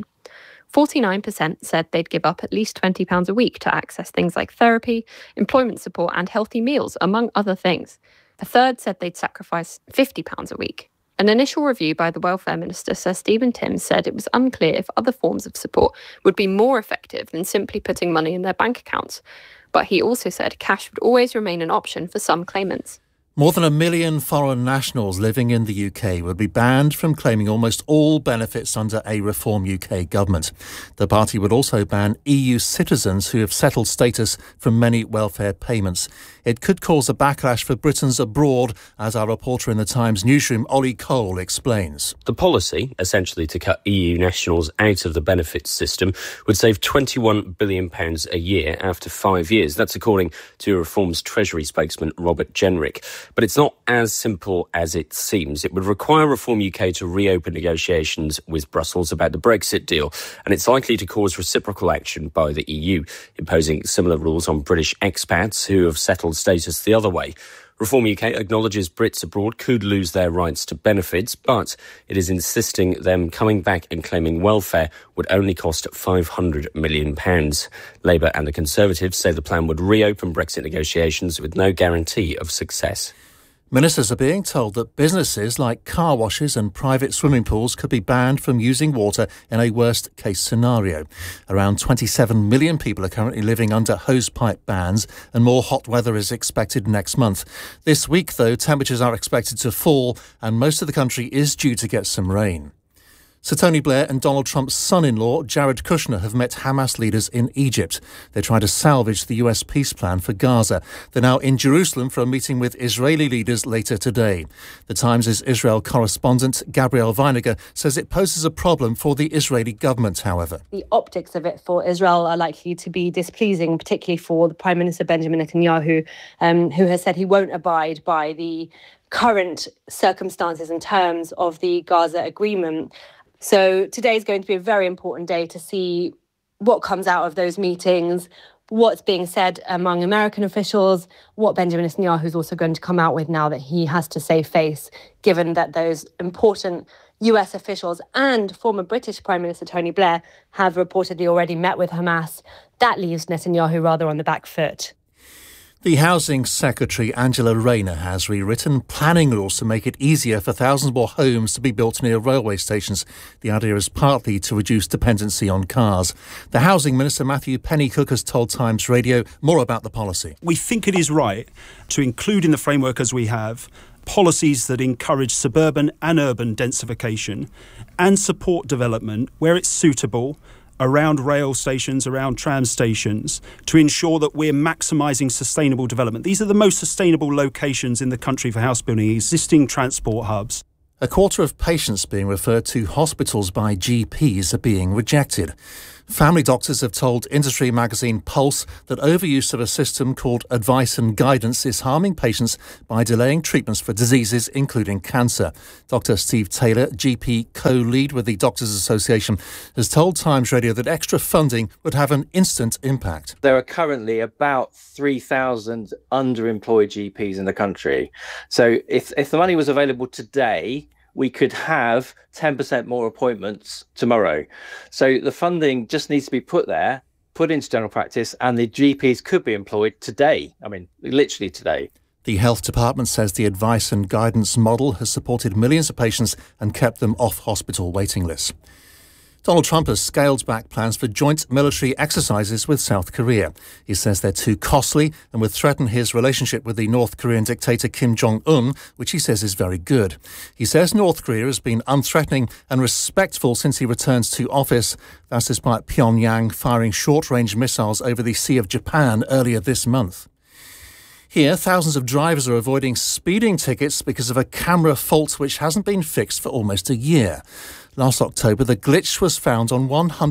49% said they'd give up at least £20 a week to access things like therapy, employment support and healthy meals, among other things. A third said they'd sacrifice £50 a week. An initial review by the Welfare Minister, Sir Stephen Timms, said it was unclear if other forms of support would be more effective than simply putting money in their bank accounts. But he also said cash would always remain an option for some claimants. More than 1 million foreign nationals living in the UK would be banned from claiming almost all benefits under a Reform UK government. The party would also ban EU citizens who have settled status from many welfare payments. It could cause a backlash for Britons abroad, as our reporter in the Times newsroom, Ollie Cole, explains. The policy, essentially to cut EU nationals out of the benefits system, would save £21 billion a year after 5 years. That's according to Reform's Treasury spokesman, Robert Jenrick. But it's not as simple as it seems. It would require Reform UK to reopen negotiations with Brussels about the Brexit deal, and it's likely to cause reciprocal action by the EU, imposing similar rules on British expats who have settled status the other way. Reform UK acknowledges Brits abroad could lose their rights to benefits, but it is insisting them coming back and claiming welfare would only cost £500 million. Labour and the Conservatives say the plan would reopen Brexit negotiations with no guarantee of success. Ministers are being told that businesses like car washes and private swimming pools could be banned from using water in a worst-case scenario. Around 27 million people are currently living under hosepipe bans, and more hot weather is expected next month. This week, though, temperatures are expected to fall, and most of the country is due to get some rain. Sir Tony Blair and Donald Trump's son-in-law, Jared Kushner, have met Hamas leaders in Egypt. They're trying to salvage the US peace plan for Gaza. They're now in Jerusalem for a meeting with Israeli leaders later today. The Times' Israel correspondent, Gabrielle Weiniger, says it poses a problem for the Israeli government, however. The optics of it for Israel are likely to be displeasing, particularly for the Prime Minister Benjamin Netanyahu, who has said he won't abide by the current circumstances and terms of the Gaza agreement. So today is going to be a very important day to see what comes out of those meetings, what's being said among American officials, what Benjamin Netanyahu is also going to come out with now that he has to save face, given that those important US officials and former British Prime Minister Tony Blair have reportedly already met with Hamas. That leaves Netanyahu rather on the back foot. The Housing Secretary, Angela Rayner, has rewritten planning rules to make it easier for thousands more homes to be built near railway stations. The idea is partly to reduce dependency on cars. The Housing Minister, Matthew Pennycook, has told Times Radio more about the policy. We think it is right to include in the framework as we have policies that encourage suburban and urban densification and support development where it's suitable around rail stations, around tram stations, to ensure that we're maximising sustainable development. These are the most sustainable locations in the country for house building, existing transport hubs. A quarter of patients being referred to hospitals by GPs are being rejected. Family doctors have told industry magazine Pulse that overuse of a system called advice and guidance is harming patients by delaying treatments for diseases including cancer. Dr. Steve Taylor, GP co-lead with the Doctors Association, has told Times Radio that extra funding would have an instant impact. There are currently about 3,000 underemployed GPs in the country. So if the money was available today, we could have 10% more appointments tomorrow. So the funding just needs to be put into general practice, and the GPs could be employed today. I mean, literally today. The Health Department says the advice and guidance model has supported millions of patients and kept them off hospital waiting lists. Donald Trump has scaled back plans for joint military exercises with South Korea. He says they're too costly and would threaten his relationship with the North Korean dictator Kim Jong-un, which he says is very good. He says North Korea has been unthreatening and respectful since he returns to office. That's despite Pyongyang firing short-range missiles over the Sea of Japan earlier this month. Here, thousands of drivers are avoiding speeding tickets because of a camera fault which hasn't been fixed for almost a year. Last October, the glitch was found on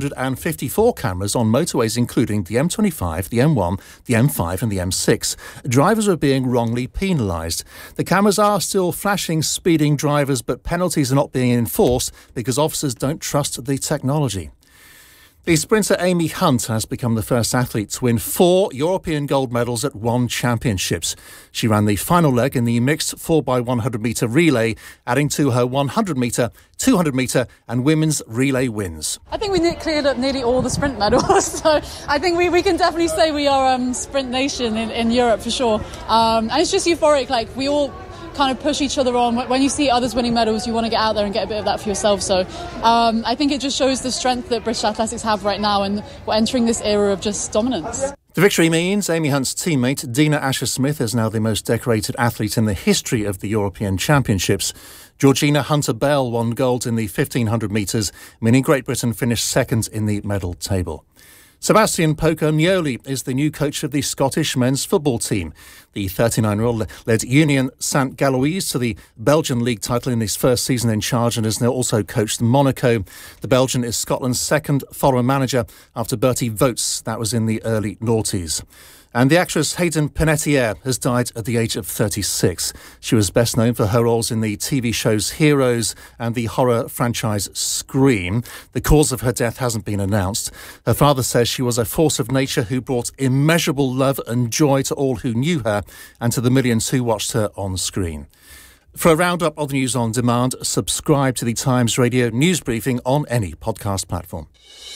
154 cameras on motorways including the M25, the M1, the M5 and the M6. Drivers are being wrongly penalised. The cameras are still flashing speeding drivers, but penalties are not being enforced because officers don't trust the technology. The sprinter Amy Hunt has become the first athlete to win 4 European gold medals at one championships. She ran the final leg in the mixed 4x100 metre relay, adding to her 100 metre, 200 metre and women's relay wins. I think we cleared up nearly all the sprint medals, so I think we can definitely say we are sprint nation in Europe for sure. And it's just euphoric, like we all kind of push each other on. When you see others winning medals, you want to get out there and get a bit of that for yourself. So I think it just shows the strength that British athletics have right now, and we're entering this era of just dominance. The victory means Amy Hunt's teammate Dina Asher-Smith is now the most decorated athlete in the history of the European Championships. Georgina Hunter-Bell won gold in the 1500 metres, meaning Great Britain finished second in the medal table. Sebastian Pocognoli is the new coach of the Scottish men's football team. The 39-year-old led Union St Galois to the Belgian league title in his first season in charge and has now also coached Monaco. The Belgian is Scotland's second foreign manager after Bertie Vogts. That was in the early noughties. And the actress Hayden Panettiere has died at the age of 36. She was best known for her roles in the TV shows Heroes and the horror franchise Scream. The cause of her death hasn't been announced. Her father says she was a force of nature who brought immeasurable love and joy to all who knew her and to the millions who watched her on screen. For a roundup of the news on demand, subscribe to the Times Radio news briefing on any podcast platform.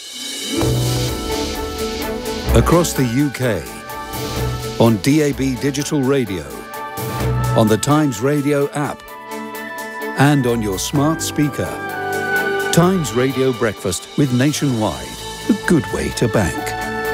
Across the UK, on DAB Digital Radio, on the Times Radio app, and on your smart speaker. Times Radio Breakfast with Nationwide, a good way to bank.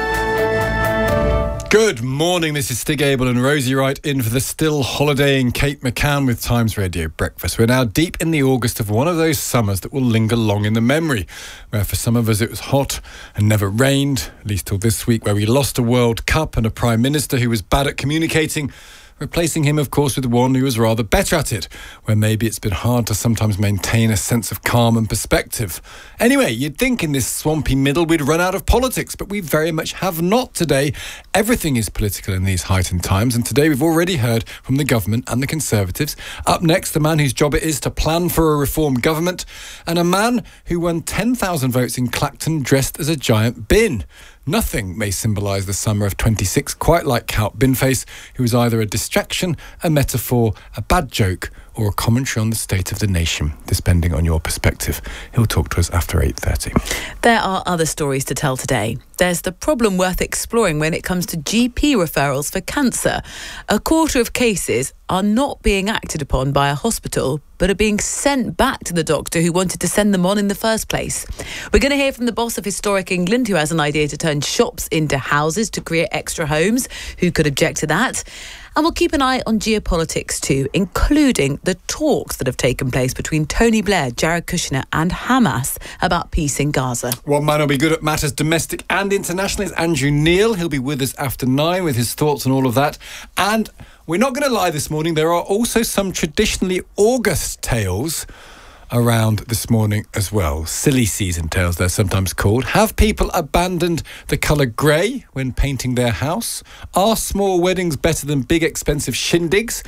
Good morning, this is Stig Abel and Rosie Wright in for the still holidaying Kate McCann with Times Radio Breakfast. We're now deep in the August of one of those summers that will linger long in the memory, where for some of us it was hot and never rained, at least till this week, where we lost a World Cup and a Prime Minister who was bad at communicating, replacing him, of course, with one who was rather better at it, where maybe it's been hard to sometimes maintain a sense of calm and perspective. Anyway, you'd think in this swampy middle we'd run out of politics, but we very much have not today. Everything is political in these heightened times, and today we've already heard from the government and the Conservatives. Up next, the man whose job it is to plan for a reform government, and a man who won 10,000 votes in Clacton dressed as a giant bin. Nothing may symbolise the summer of 26 quite like Count Binface, who is either a distraction, a metaphor, a bad joke, or a commentary on the state of the nation, depending on your perspective. He'll talk to us after 8:30. There are other stories to tell today. There's the problem worth exploring when it comes to GP referrals for cancer. A quarter of cases are not being acted upon by a hospital, but are being sent back to the doctor who wanted to send them on in the first place. We're going to hear from the boss of Historic England, who has an idea to turn shops into houses to create extra homes. Who could object to that? And we'll keep an eye on geopolitics too, including the talks that have taken place between Tony Blair, Jared Kushner and Hamas about peace in Gaza. One man who'll be good at matters domestic and international is Andrew Neil. He'll be with us after 9 with his thoughts on all of that. And we're not going to lie this morning, there are also some traditionally August tales around this morning as well. Silly season tales, they're sometimes called. Have people abandoned the colour grey when painting their house? Are small weddings better than big expensive shindigs?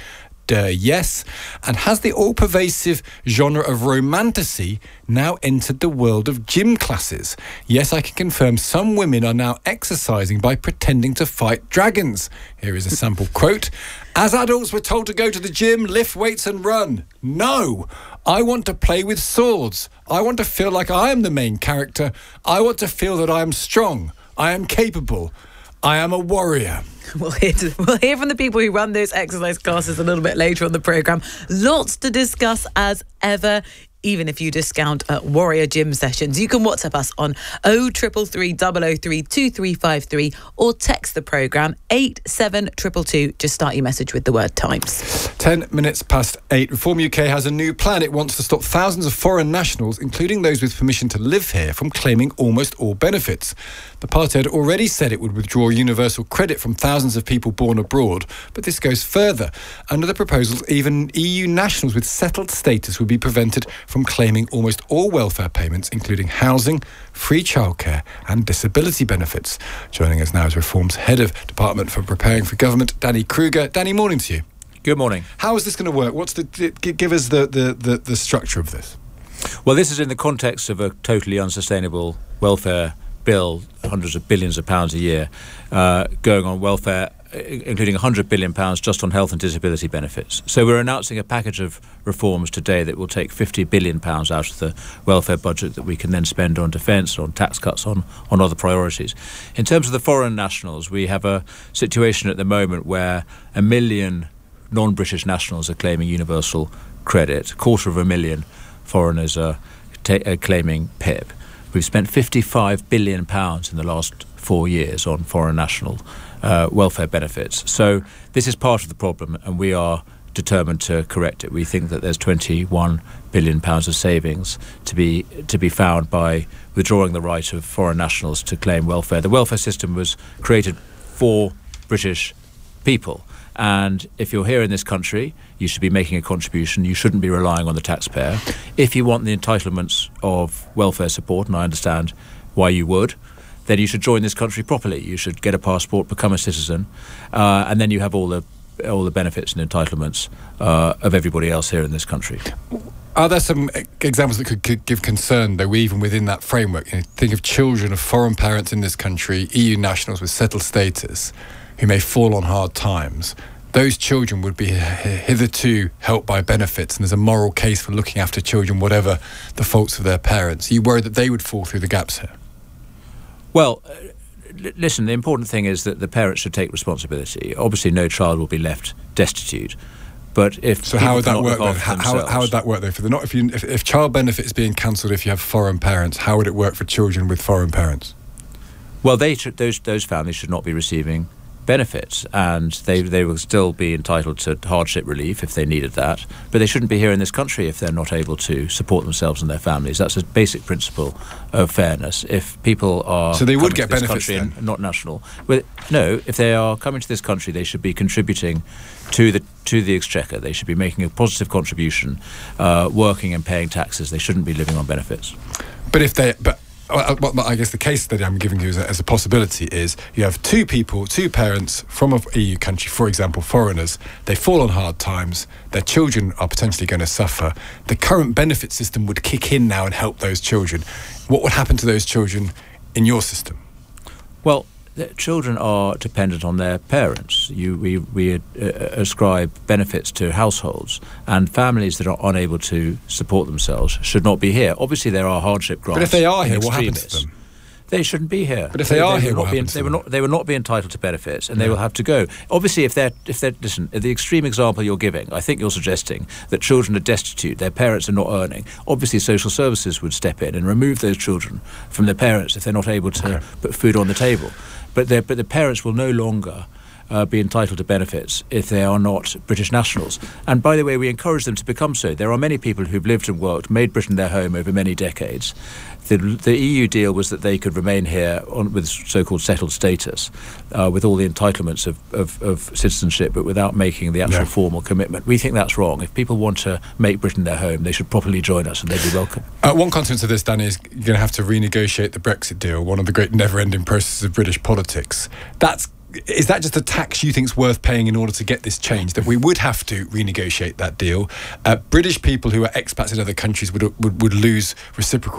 Yes. And has the all-pervasive genre of romantasy now entered the world of gym classes? Yes, I can confirm some women are now exercising by pretending to fight dragons. Here is a sample quote. As adults, we're told to go to the gym, lift weights and run. No, I want to play with swords. I want to feel like I am the main character. I want to feel that I am strong. I am capable. I am a warrior. We'll hear from the people who run those exercise classes a little bit later on the programme. Lots to discuss as ever, even if you discount warrior gym sessions. You can WhatsApp us on 0333 003 2353 or text the programme 87222. Just start your message with the word Times. 10 minutes past 8. Reform UK has a new plan. It wants to stop thousands of foreign nationals, including those with permission to live here, from claiming almost all benefits. The party had already said it would withdraw universal credit from thousands of people born abroad, but this goes further. Under the proposals, even EU nationals with settled status would be prevented from claiming almost all welfare payments, including housing, free childcare and disability benefits. Joining us now is Reform's Head of Department for Preparing for Government, Danny Kruger. Danny, morning to you. Good morning. How is this going to work? Give us the structure of this. Well, this is in the context of a totally unsustainable welfare bill, hundreds of billions of pounds a year going on welfare, including £100 billion just on health and disability benefits. So we're announcing a package of reforms today that will take £50 billion out of the welfare budget that we can then spend on defence, on tax cuts, on other priorities. In terms of the foreign nationals, we have a situation at the moment where 1 million non-British nationals are claiming universal credit. 250,000 foreigners are claiming PIP. We've spent £55 billion in the last 4 years on foreign national welfare benefits. So this is part of the problem, and we are determined to correct it. We think that there's £21 billion of savings to be found by withdrawing the right of foreign nationals to claim welfare. The welfare system was created for British people, and if you're here in this country, you should be making a contribution. You shouldn't be relying on the taxpayer. If you want the entitlements of welfare support, and I understand why you would, then you should join this country properly. You should get a passport, become a citizen, and then you have all the benefits and entitlements of everybody else here in this country. Are there some examples that could give concern, though, even within that framework? Think of children of foreign parents in this country, EU nationals with settled status, who may fall on hard times. Those children would be hitherto helped by benefits, and there's a moral case for looking after children, whatever the faults of their parents. Are you worried that they would fall through the gaps here? Well, listen, the important thing is that the parents should take responsibility. Obviously, no child will be left destitute. But if how would that work? How would that work though? If child benefit is being cancelled if you have foreign parents, how would it work for children with foreign parents? Well, those families should not be receiving benefits, and they will still be entitled to hardship relief if they needed that, but they shouldn't be here in this country if they're not able to support themselves and their families. That's a basic principle of fairness. If people are so they would get benefits then? And not national. Well, no, if they are coming to this country, they should be contributing to the exchequer. They should be making a positive contribution, working and paying taxes. They shouldn't be living on benefits. But if they, I guess the case that I'm giving you as a possibility is you have two parents from an EU country, for example, foreigners. They fall on hard times. Their children are potentially going to suffer. The current benefit system would kick in now and help those children. What would happen to those children in your system? Well, children are dependent on their parents. We ascribe benefits to households, and families that are unable to support themselves should not be here. Obviously, there are hardship grants. But if they are here, what happens to them? They shouldn't be here. But if they are here, what happens to them? They will not be entitled to benefits, and they will have to go. Obviously, if they're listen, the extreme example you're giving, I think you're suggesting that children are destitute, their parents are not earning. Obviously, social services would step in and remove those children from their parents if they're not able to put food on the table. But the parents will no longer be entitled to benefits if they are not British nationals. And by the way, we encourage them to become so. There are many people who've lived and worked, made Britain their home over many decades. The EU deal was that they could remain here with so-called settled status, with all the entitlements of citizenship, but without making the actual formal commitment. We think that's wrong. If people want to make Britain their home, they should properly join us, and they'd be welcome. One consequence of this, Danny, is you're going to have to renegotiate the Brexit deal, one of the great never-ending processes of British politics. Is that just a tax you think is worth paying in order to get this change, that we would have to renegotiate that deal? British people who are expats in other countries would lose reciprocal